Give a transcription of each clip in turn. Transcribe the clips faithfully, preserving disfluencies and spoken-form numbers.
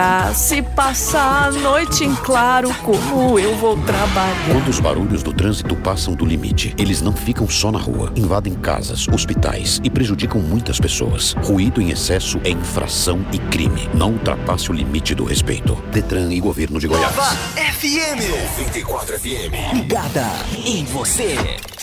Se passar a noite em claro, como eu vou trabalhar? Quando os barulhos do trânsito passam do limite, eles não ficam só na rua, invadem casas, hospitais e prejudicam muitas pessoas. Ruído em excesso é infração e crime. Não ultrapasse o limite do respeito. Detran e Governo de Goiás. Nova F M noventa e quatro F M. Ligada em você.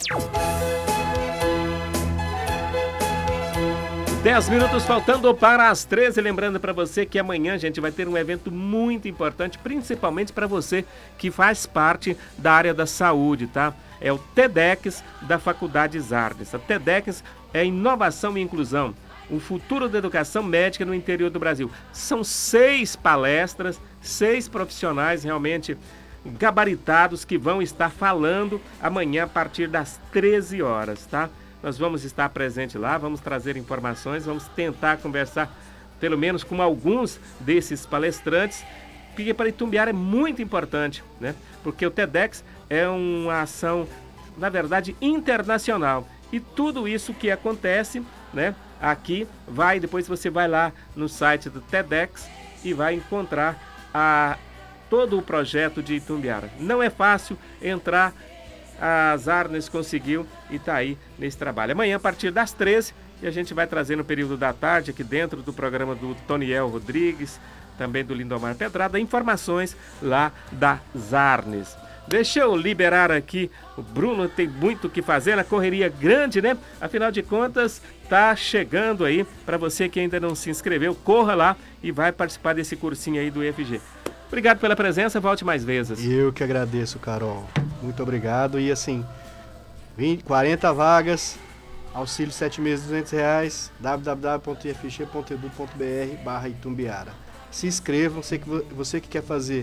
dez minutos faltando para as treze. Lembrando para você que amanhã, gente, vai ter um evento muito importante, principalmente para você que faz parte da área da saúde, tá? É o TEDx da Faculdade Zarnes. A TEDx é inovação e inclusão, o futuro da educação médica no interior do Brasil. São seis palestras, seis profissionais realmente gabaritados que vão estar falando amanhã a partir das treze horas, tá? Nós vamos estar presente lá, vamos trazer informações, vamos tentar conversar pelo menos com alguns desses palestrantes, porque para Itumbiara é muito importante, né? Porque o TEDx é uma ação, na verdade, internacional. E tudo isso que acontece, né, aqui, vai, depois você vai lá no site do TEDx e vai encontrar a, todo o projeto de Itumbiara. Não é fácil entrar. A Zarnes conseguiu e está aí nesse trabalho. Amanhã, a partir das treze, e a gente vai trazer no período da tarde, aqui dentro do programa do Toniel Rodrigues, também do Lindomar Pedrada, informações lá da Zarnes. Deixa eu liberar aqui, o Bruno tem muito o que fazer, na correria grande, né? Afinal de contas, tá chegando aí, para você que ainda não se inscreveu, corra lá e vai participar desse cursinho aí do I F G. Obrigado pela presença, volte mais vezes. Eu que agradeço, Carol. Muito obrigado. E assim, vinte, quarenta vagas, auxílio sete meses, duzentos reais, w w w ponto i f g ponto e d u ponto b r barra Itumbiara. Se inscrevam, você que, você que quer fazer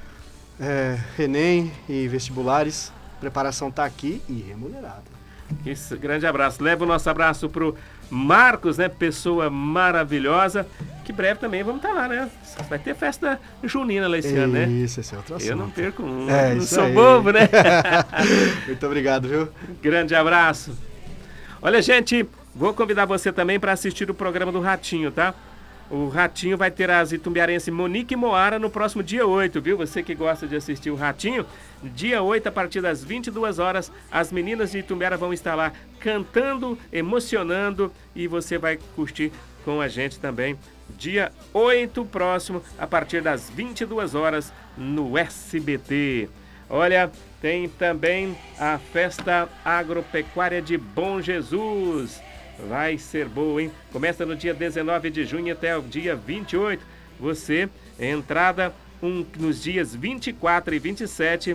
é, Enem e vestibulares, preparação está aqui e remunerada. Isso, grande abraço. Leva o nosso abraço pro Marcos, né? Pessoa maravilhosa. Que breve também vamos estar lá, né? Vai ter festa junina lá esse isso, ano, né? Isso, esse é outro assunto. Eu não perco um. É, não isso sou aí. bobo, né? Muito obrigado, viu? Grande abraço. Olha, gente, vou convidar você também para assistir o programa do Ratinho, tá? O Ratinho vai ter as itumbiarenses Monique e Moara no próximo dia oito, viu? Você que gosta de assistir o Ratinho, dia oito, a partir das vinte e duas horas, as meninas de Itumbiara vão estar lá cantando, emocionando, e você vai curtir com a gente também. Dia oito próximo, a partir das vinte e duas horas, no S B T. Olha, tem também a Festa Agropecuária de Bom Jesus. Vai ser boa, hein? Começa no dia dezenove de junho até o dia vinte e oito. Você, entrada um, nos dias vinte e quatro e vinte e sete,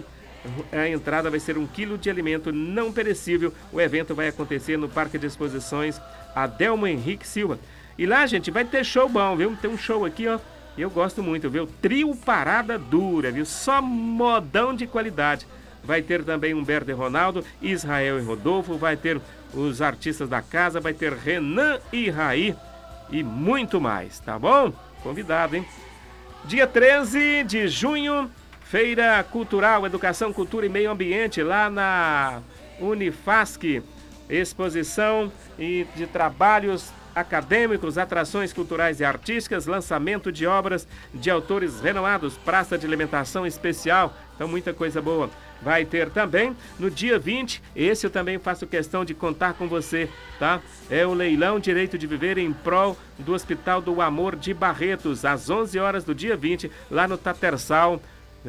a entrada vai ser um quilo de alimento não perecível. O evento vai acontecer no Parque de Exposições Adelmo Henrique Silva. E lá, gente, vai ter show bom, viu? Tem um show aqui, ó. Eu gosto muito, viu? Trio Parada Dura, viu? Só modão de qualidade. Vai ter também Humberto e Ronaldo, Israel e Rodolfo, vai ter os artistas da casa, vai ter Renan e Raí e muito mais, tá bom? Convidado, hein? Dia treze de junho, Feira Cultural, Educação, Cultura e Meio Ambiente, lá na Unifasc. Exposição e de trabalhos acadêmicos, atrações culturais e artísticas, lançamento de obras de autores renomados, praça de alimentação especial, então muita coisa boa. Vai ter também no dia vinte, esse eu também faço questão de contar com você, tá? É o leilão Direito de Viver em prol do Hospital do Amor de Barretos, às onze horas do dia vinte, lá no Tatersal,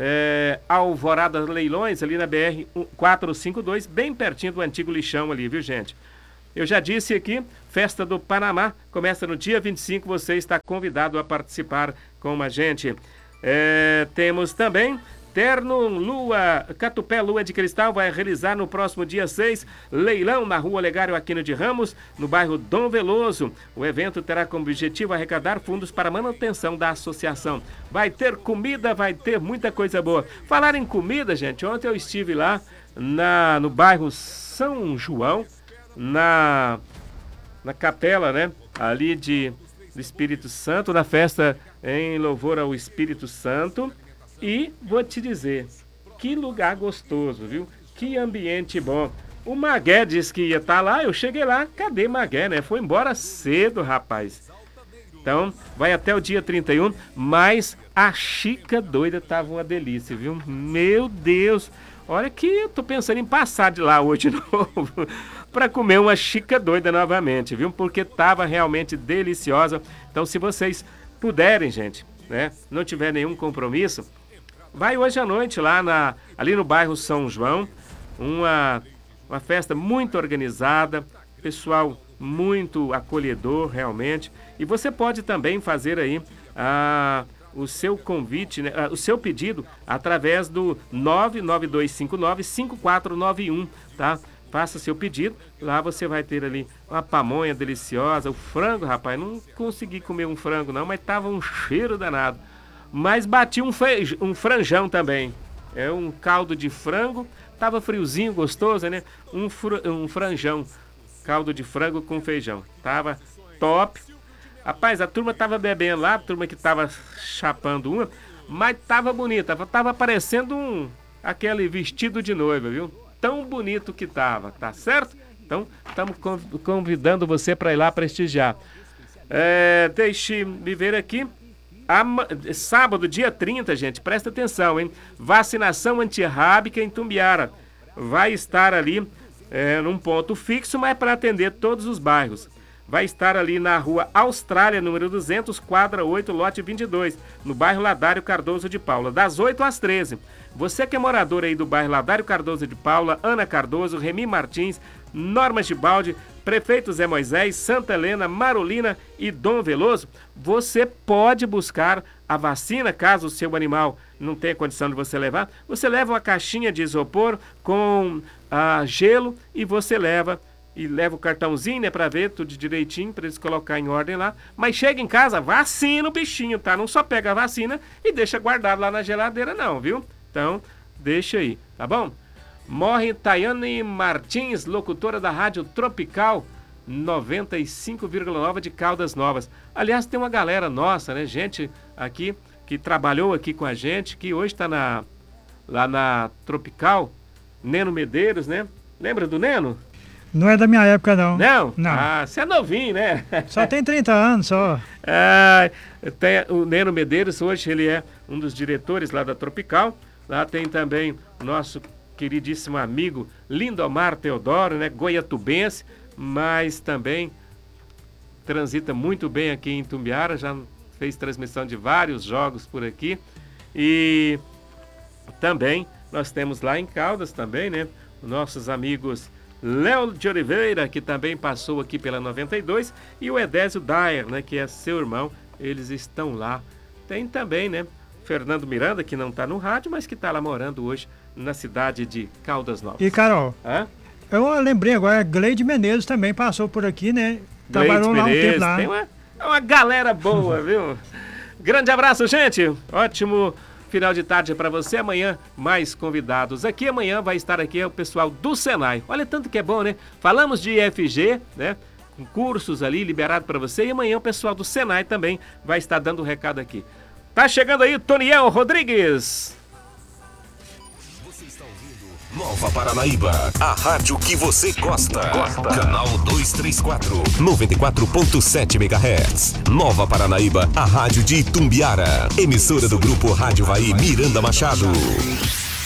é, Alvorada Leilões, ali na B R quatrocentos e cinquenta e dois, bem pertinho do antigo lixão ali, viu, gente? Eu já disse aqui, Festa do Panamá, começa no dia vinte e cinco, você está convidado a participar com a gente. É, temos também Terno Lua, Catupé Lua de Cristal vai realizar no próximo dia seis, leilão na Rua Olegário Aquino de Ramos, no bairro Dom Veloso. O evento terá como objetivo arrecadar fundos para a manutenção da associação. Vai ter comida, vai ter muita coisa boa. Falar em comida, gente, ontem eu estive lá na, no bairro São João, na, na capela, né, ali de, do Espírito Santo, na festa em louvor ao Espírito Santo. E vou te dizer, que lugar gostoso, viu? Que ambiente bom. O Magué disse que ia estar lá, eu cheguei lá, cadê Magué, né? Foi embora cedo, rapaz. Então, vai até o dia trinta e um, mas a Chica Doida tava uma delícia, viu? Meu Deus! Olha que eu tô pensando em passar de lá hoje de novo para comer uma Chica Doida novamente, viu? Porque tava realmente deliciosa. Então, se vocês puderem, gente, né, não tiver nenhum compromisso, vai hoje à noite lá na, ali no bairro São João, uma, uma festa muito organizada, pessoal muito acolhedor realmente. E você pode também fazer aí a... o seu convite, né, o seu pedido através do nove nove dois cinco nove cinco quatro nove um, tá? Faça seu pedido, lá você vai ter ali uma pamonha deliciosa, o frango, rapaz, não consegui comer um frango não, mas tava um cheiro danado. Mas bati um, feij... um franjão também, é um caldo de frango, tava friozinho, gostoso, né? Um, fr... um franjão, caldo de frango com feijão, tava top. Rapaz, a turma tava bebendo lá, a turma que tava chapando uma, mas tava bonita, tava parecendo um, aquele vestido de noiva, viu? Tão bonito que tava, tá certo? Então, estamos convidando você para ir lá prestigiar. É, deixe-me ver aqui, Ama, sábado, dia trinta, gente, presta atenção, hein? Vacinação antirrábica em Itumbiara. Vai estar ali é, num ponto fixo, mas para atender todos os bairros. Vai estar ali na rua Austrália, número duzentos, quadra oito, lote vinte e dois, no bairro Ladário Cardoso de Paula, das oito às treze. Você que é morador aí do bairro Ladário Cardoso de Paula, Ana Cardoso, Remi Martins, Norma Gibaldi, Prefeito Zé Moisés, Santa Helena, Marolina e Dom Veloso, você pode buscar a vacina, caso o seu animal não tenha condição de você levar. Você leva uma caixinha de isopor com ah, gelo e você leva e leva o cartãozinho, né, pra ver tudo direitinho, pra eles colocar em ordem lá. Mas chega em casa, vacina o bichinho, tá? Não só pega a vacina e deixa guardado lá na geladeira não, viu? Então, deixa aí, tá bom? Morre Tayane Martins, locutora da Rádio Tropical noventa e cinco vírgula nove de Caldas Novas. Aliás, tem uma galera nossa, né, gente aqui, que trabalhou aqui com a gente, que hoje tá na, lá na Tropical, Neno Medeiros, né? Lembra do Neno? Não é da minha época, não. Não? Não. Ah, você é novinho, né? Só tem trinta anos, só. Ah, tem o Neno Medeiros, hoje ele é um dos diretores lá da Tropical. Lá tem também o nosso queridíssimo amigo Lindomar Teodoro, né? Goiatubense, mas também transita muito bem aqui em Itumbiara, já fez transmissão de vários jogos por aqui. E também nós temos lá em Caldas também, né? Nossos amigos Léo de Oliveira, que também passou aqui pela noventa e dois, e o Edésio Dyer, né, que é seu irmão, eles estão lá. Tem também, né, Fernando Miranda, que não está no rádio, mas que está lá morando hoje na cidade de Caldas Novas. E, Carol, Hã? eu lembrei agora, Gleide Menezes também passou por aqui, né? Trabalhou lá um tempo lá. Tem uma, uma galera boa, viu? Grande abraço, gente. Ótimo final de tarde para você. Amanhã mais convidados aqui. Amanhã vai estar aqui o pessoal do Senai. Olha tanto que é bom, né? Falamos de I F G, né? Com cursos ali liberado para você. E amanhã o pessoal do Senai também vai estar dando um recado aqui. Tá chegando aí Toniel Rodrigues. Você está ouvindo Nova Paranaíba, a rádio que você gosta. Gosta. Canal duzentos e trinta e quatro, noventa e quatro ponto sete megahertz. Nova Paranaíba, a rádio de Itumbiara. Emissora do grupo Rádio Vai Miranda Machado.